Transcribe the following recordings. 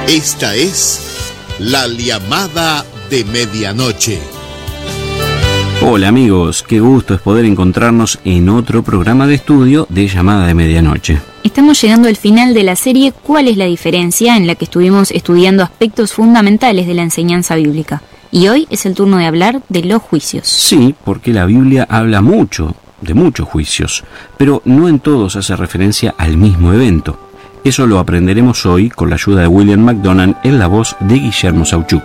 Esta es la llamada de medianoche. Hola amigos, qué gusto es poder encontrarnos en otro programa de estudio de Llamada de Medianoche. Estamos llegando al final de la serie ¿Cuál es la diferencia?, en la que estuvimos estudiando aspectos fundamentales de la enseñanza bíblica. Y hoy es el turno de hablar de los juicios. Sí, porque la Biblia habla mucho, de muchos juicios, pero no en todos hace referencia al mismo evento. Eso lo aprenderemos hoy con la ayuda de William McDonald en la voz de Guillermo Sauchuk.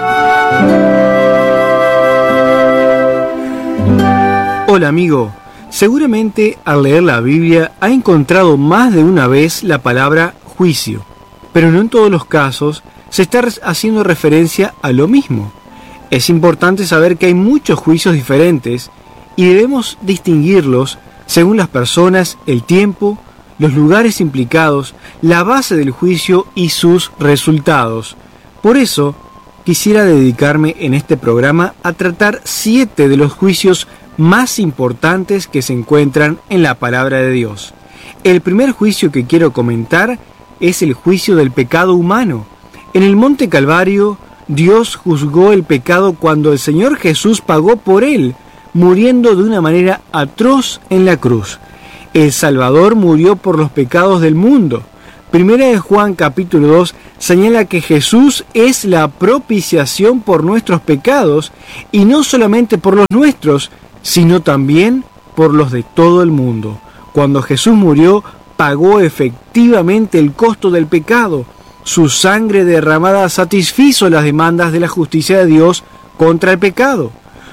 Hola amigo, seguramente al leer la Biblia ha encontrado más de una vez la palabra juicio, pero no en todos los casos se está haciendo referencia a lo mismo. Es importante saber que hay muchos juicios diferentes y debemos distinguirlos según las personas, el tiempo, los lugares implicados, la base del juicio y sus resultados. Por eso, quisiera dedicarme en este programa a tratar 7 de los juicios más importantes que se encuentran en la palabra de Dios. El primer juicio que quiero comentar es el juicio del pecado humano. En el Monte Calvario, Dios juzgó el pecado cuando el Señor Jesús pagó por él, muriendo de una manera atroz en la cruz. El Salvador murió por los pecados del mundo. Primera de Juan capítulo 2 señala que Jesús es la propiciación por nuestros pecados, y no solamente por los nuestros, sino también por los de todo el mundo. Cuando Jesús murió, pagó efectivamente el costo del pecado. Su sangre derramada satisfizo las demandas de la justicia de Dios contra el pecado.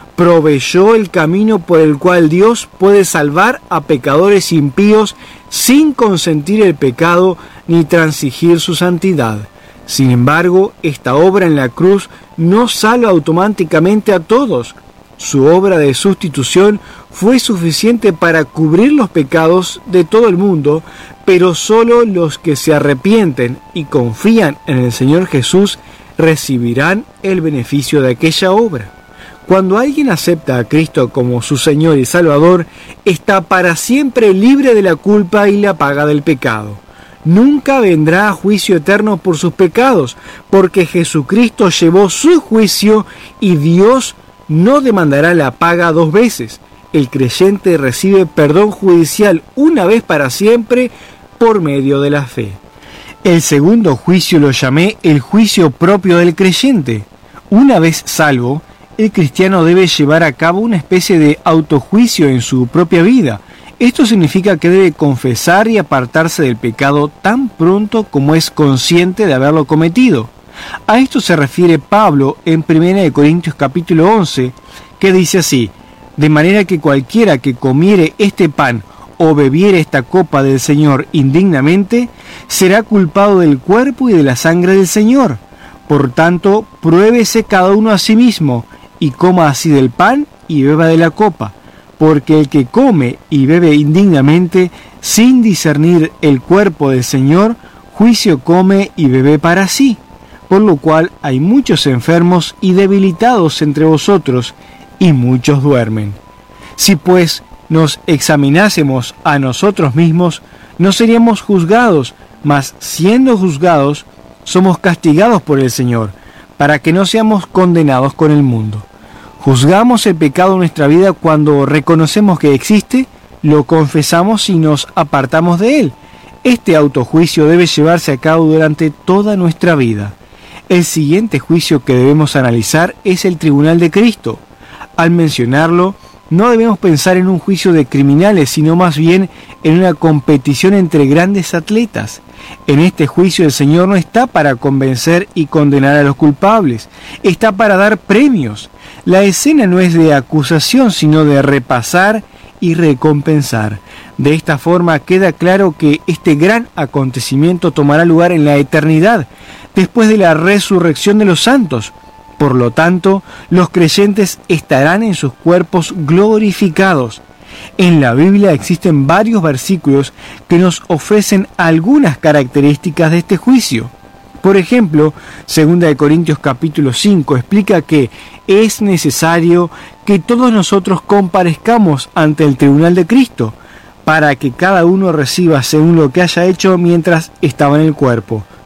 Proveyó el camino por el cual Dios puede salvar a pecadores impíos sin consentir el pecado ni transigir su santidad. Sin embargo, esta obra en la cruz no salva automáticamente a todos. Su obra de sustitución fue suficiente para cubrir los pecados de todo el mundo, pero solo los que se arrepienten y confían en el Señor Jesús recibirán el beneficio de aquella obra. Cuando alguien acepta a Cristo como su Señor y Salvador, está para siempre libre de la culpa y la paga del pecado. Nunca vendrá a juicio eterno por sus pecados, porque Jesucristo llevó su juicio y Dios no demandará la paga 2 veces. El creyente recibe perdón judicial una vez para siempre por medio de la fe. El segundo juicio lo llamé el juicio propio del creyente. Una vez salvo, el cristiano debe llevar a cabo una especie de autojuicio en su propia vida. Esto significa que debe confesar y apartarse del pecado tan pronto como es consciente de haberlo cometido. A esto se refiere Pablo en 1 Corintios capítulo 11, que dice así: de manera que cualquiera que comiere este pan o bebiere esta copa del Señor indignamente, será culpado del cuerpo y de la sangre del Señor. Por tanto, pruébese cada uno a sí mismo, y coma así del pan y beba de la copa, porque el que come y bebe indignamente, sin discernir el cuerpo del Señor, juicio come y bebe para sí. Por lo cual hay muchos enfermos y debilitados entre vosotros, y muchos duermen. Si pues nos examinásemos a nosotros mismos, no seríamos juzgados, mas siendo juzgados, somos castigados por el Señor, para que no seamos condenados con el mundo. Juzgamos el pecado en nuestra vida cuando reconocemos que existe, lo confesamos y nos apartamos de él. Este autojuicio debe llevarse a cabo durante toda nuestra vida. El siguiente juicio que debemos analizar es el tribunal de Cristo. Al mencionarlo, no debemos pensar en un juicio de criminales, sino más bien en una competición entre grandes atletas. En este juicio el Señor no está para convencer y condenar a los culpables, está para dar premios. La escena no es de acusación, sino de repasar y recompensar. De esta forma queda claro que este gran acontecimiento tomará lugar en la eternidad, después de la resurrección de los santos. Por lo tanto, los creyentes estarán en sus cuerpos glorificados. En la Biblia existen varios versículos que nos ofrecen algunas características de este juicio. Por ejemplo, 2 Corintios capítulo 5 explica que es necesario que todos nosotros comparezcamos ante el tribunal de Cristo, para que cada uno reciba según lo que haya hecho mientras estaba en el cuerpo,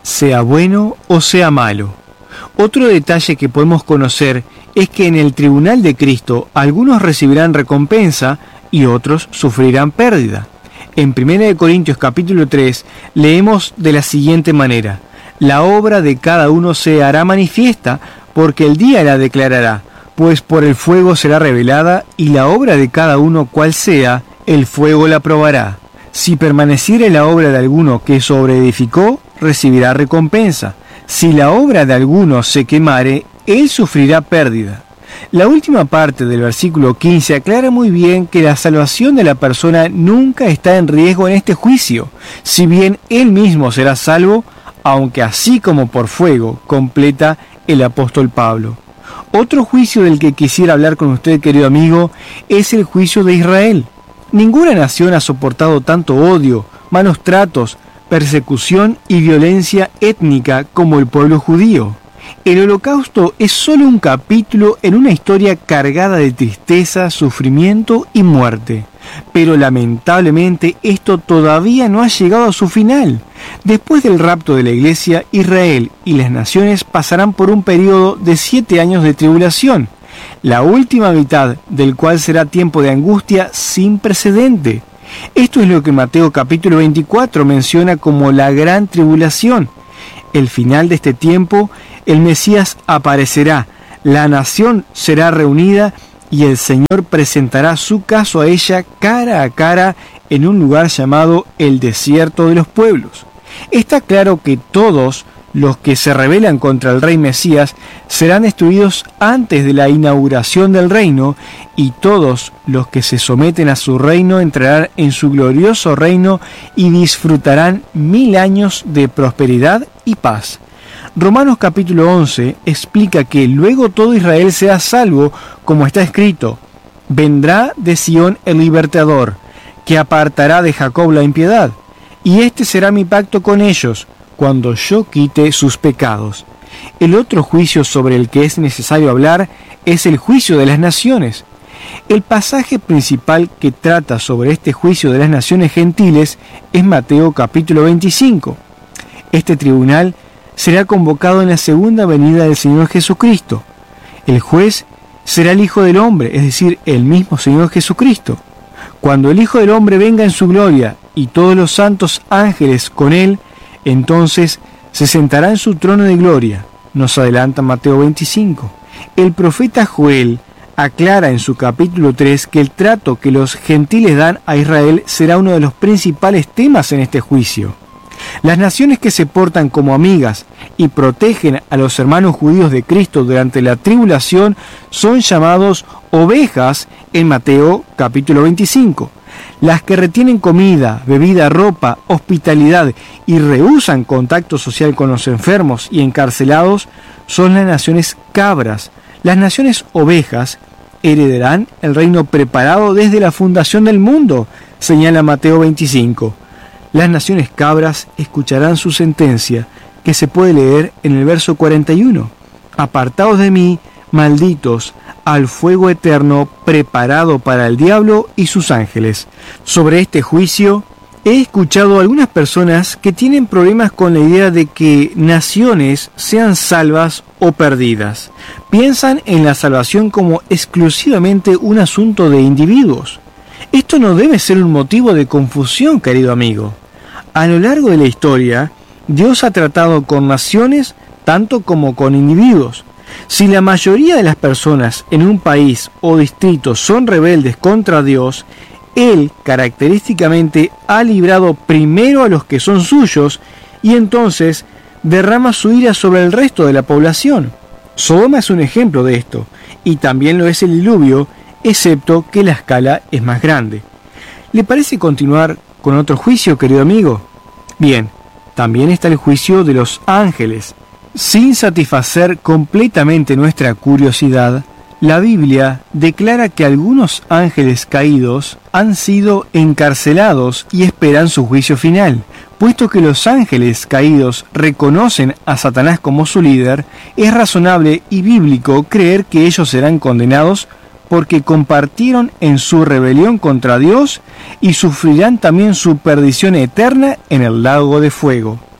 sea bueno o sea malo. Otro detalle que podemos conocer es que en el tribunal de Cristo algunos recibirán recompensa y otros sufrirán pérdida. En 1 Corintios capítulo 3 leemos de la siguiente manera: la obra de cada uno se hará manifiesta, porque el día la declarará, pues por el fuego será revelada, y la obra de cada uno cual sea, el fuego la probará. Si permaneciere la obra de alguno que sobreedificó, recibirá recompensa. Si la obra de alguno se quemare, él sufrirá pérdida. La última parte del versículo 15 aclara muy bien que la salvación de la persona nunca está en riesgo en este juicio, si bien él mismo será salvo, aunque así como por fuego, completa el apóstol Pablo. Otro juicio del que quisiera hablar con usted, querido amigo, es el juicio de Israel. Ninguna nación ha soportado tanto odio, malos tratos, persecución y violencia étnica como el pueblo judío. El Holocausto es solo un capítulo en una historia cargada de tristeza, sufrimiento y muerte. Pero lamentablemente esto todavía no ha llegado a su final. Después del rapto de la iglesia, Israel y las naciones pasarán por un periodo de 7 años de tribulación, la última mitad del cual será tiempo de angustia sin precedente. Esto es lo que Mateo capítulo 24 menciona como la gran tribulación. El final de este tiempo, el Mesías aparecerá, la nación será reunida y el Señor presentará su caso a ella cara a cara en un lugar llamado el desierto de los pueblos. Está claro que todos los que se rebelan contra el rey Mesías serán destruidos antes de la inauguración del reino, y todos los que se someten a su reino entrarán en su glorioso reino y disfrutarán 1000 años de prosperidad y paz. Romanos capítulo 11 explica que luego todo Israel será salvo, como está escrito: vendrá de Sión el libertador, que apartará de Jacob la impiedad, y este será mi pacto con ellos, cuando yo quite sus pecados. El otro juicio sobre el que es necesario hablar es el juicio de las naciones. El pasaje principal que trata sobre este juicio de las naciones gentiles es Mateo capítulo 25. Este tribunal será convocado en la segunda venida del Señor Jesucristo. El juez será el Hijo del Hombre, es decir, el mismo Señor Jesucristo. Cuando el Hijo del Hombre venga en su gloria y todos los santos ángeles con él, entonces se sentará en su trono de gloria, nos adelanta Mateo 25. El profeta Joel aclara en su capítulo 3 que el trato que los gentiles dan a Israel será uno de los principales temas en este juicio. Las naciones que se portan como amigas y protegen a los hermanos judíos de Cristo durante la tribulación son llamados ovejas en Mateo capítulo 25. Las que retienen comida, bebida, ropa, hospitalidad y rehúsan contacto social con los enfermos y encarcelados son las naciones cabras. Las naciones ovejas heredarán el reino preparado desde la fundación del mundo, señala Mateo 25. Las naciones cabras escucharán su sentencia, que se puede leer en el verso 41. Apartaos de mí, malditos, al fuego eterno preparado para el diablo y sus ángeles. Sobre este juicio, he escuchado a algunas personas que tienen problemas con la idea de que naciones sean salvas o perdidas. Piensan en la salvación como exclusivamente un asunto de individuos. Esto no debe ser un motivo de confusión, querido amigo. A lo largo de la historia, Dios ha tratado con naciones tanto como con individuos. Si la mayoría de las personas en un país o distrito son rebeldes contra Dios, Él característicamente ha librado primero a los que son suyos y entonces derrama su ira sobre el resto de la población. Sodoma es un ejemplo de esto, y también lo es el diluvio, excepto que la escala es más grande. ¿Le parece continuar con otro juicio, querido amigo? Bien, también está el juicio de los ángeles. Sin satisfacer completamente nuestra curiosidad, la Biblia declara que algunos ángeles caídos han sido encarcelados y esperan su juicio final. Puesto que los ángeles caídos reconocen a Satanás como su líder, es razonable y bíblico creer que ellos serán condenados porque compartieron en su rebelión contra Dios y sufrirán también su perdición eterna en el lago de fuego.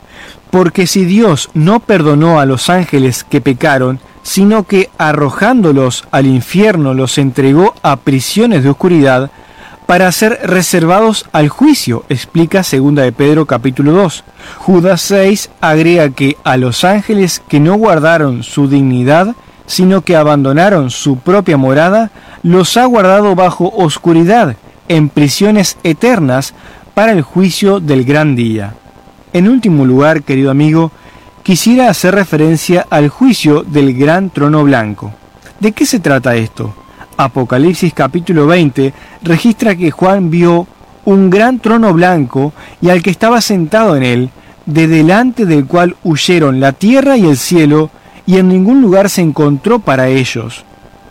Porque si Dios no perdonó a los ángeles que pecaron, sino que arrojándolos al infierno los entregó a prisiones de oscuridad para ser reservados al juicio, explica 2 de Pedro capítulo 2. Judas 6 agrega que a los ángeles que no guardaron su dignidad, sino que abandonaron su propia morada, los ha guardado bajo oscuridad, en prisiones eternas, para el juicio del gran día. En último lugar, querido amigo, quisiera hacer referencia al juicio del gran trono blanco. ¿De qué se trata esto? Apocalipsis capítulo 20 registra que Juan vio un gran trono blanco y al que estaba sentado en él, de delante del cual huyeron la tierra y el cielo, y en ningún lugar se encontró para ellos.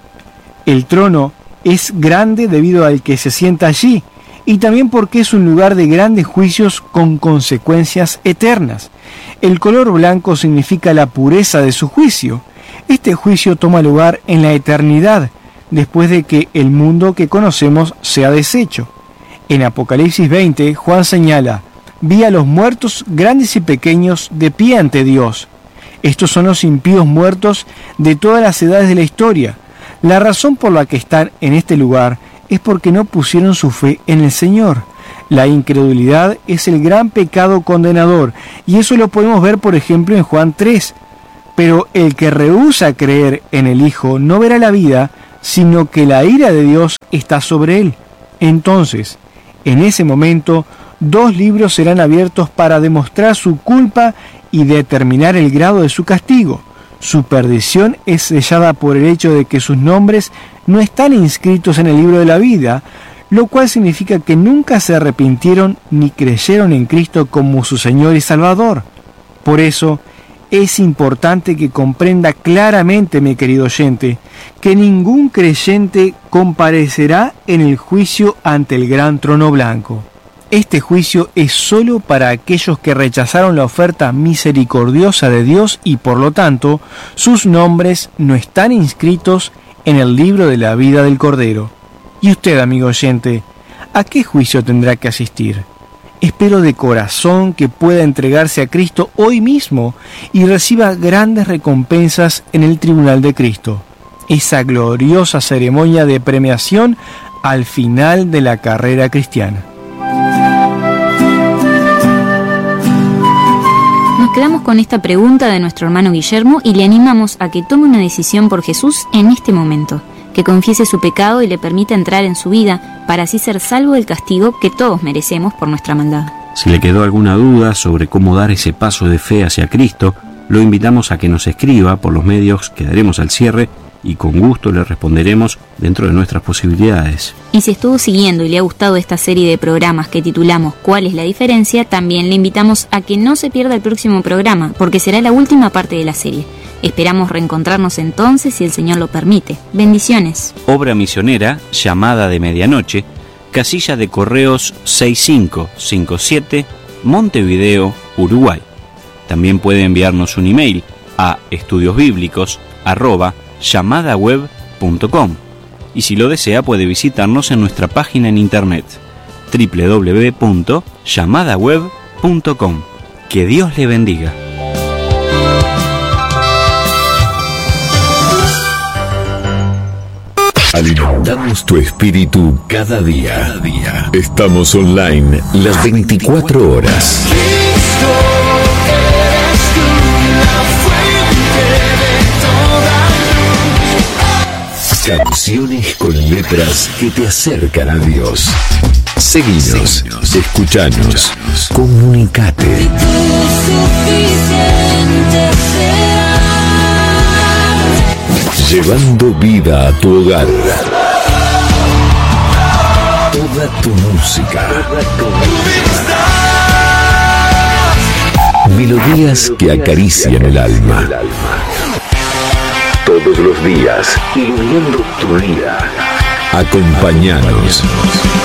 El trono es grande debido al que se sienta allí, y también porque es un lugar de grandes juicios con consecuencias eternas. El color blanco significa la pureza de su juicio. Este juicio toma lugar en la eternidad, después de que el mundo que conocemos sea deshecho. En Apocalipsis 20, Juan señala: vi a los muertos grandes y pequeños de pie ante Dios. Estos son los impíos muertos de todas las edades de la historia. La razón por la que están en este lugar es porque no pusieron su fe en el Señor. La incredulidad es el gran pecado condenador, y eso lo podemos ver, por ejemplo, en Juan 3. Pero el que rehúsa creer en el Hijo no verá la vida, sino que la ira de Dios está sobre él. Entonces, en ese momento, 2 libros serán abiertos para demostrar su culpa y determinar el grado de su castigo. Su perdición es sellada por el hecho de que sus nombres no están inscritos en el libro de la vida, lo cual significa que nunca se arrepintieron ni creyeron en Cristo como su Señor y Salvador. Por eso, es importante que comprenda claramente, mi querido oyente, que ningún creyente comparecerá en el juicio ante el gran trono blanco. Este juicio es solo para aquellos que rechazaron la oferta misericordiosa de Dios y por lo tanto sus nombres no están inscritos en el libro de la vida del Cordero. Y usted, amigo oyente, ¿a qué juicio tendrá que asistir? Espero de corazón que pueda entregarse a Cristo hoy mismo y reciba grandes recompensas en el tribunal de Cristo, esa gloriosa ceremonia de premiación al final de la carrera cristiana. Nos quedamos con esta pregunta de nuestro hermano Guillermo y le animamos a que tome una decisión por Jesús en este momento, que confiese su pecado y le permita entrar en su vida para así ser salvo del castigo que todos merecemos por nuestra maldad. Si le quedó alguna duda sobre cómo dar ese paso de fe hacia Cristo, lo invitamos a que nos escriba por los medios que daremos al cierre y con gusto le responderemos dentro de nuestras posibilidades. Y si estuvo siguiendo y le ha gustado esta serie de programas que titulamos ¿Cuál es la diferencia?, también le invitamos a que no se pierda el próximo programa, porque será la última parte de la serie. Esperamos reencontrarnos entonces si el Señor lo permite. Bendiciones. Obra misionera Llamada de Medianoche, casilla de correos 6557, Montevideo, Uruguay. También puede enviarnos un email a estudiosbiblicos@llamadaweb.com y si lo desea puede visitarnos en nuestra página en internet www.llamadaweb.com. Que Dios le bendiga. Alimentamos tu espíritu cada día. Estamos online las 24 horas. Canciones con letras que te acercan a Dios. Seguinos, escuchanos, comunicate. Llevando vida a tu hogar. Toda tu música. Melodías que acarician el alma. Todos los días, iluminando tu vida. Acompáñanos.